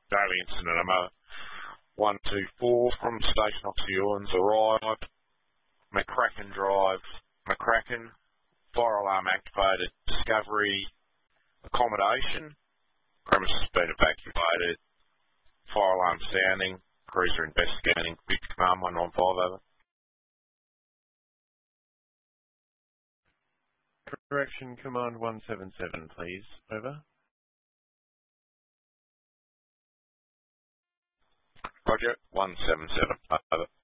Daily incident number 124 from Station Officer Ewans arrived. McCracken Drive, McCracken, fire alarm activated, Discovery accommodation, premises has been evacuated, fire alarm sounding, crews are investigating, big command 115 over. Correction, command 177, please, over. Roger, 177, over.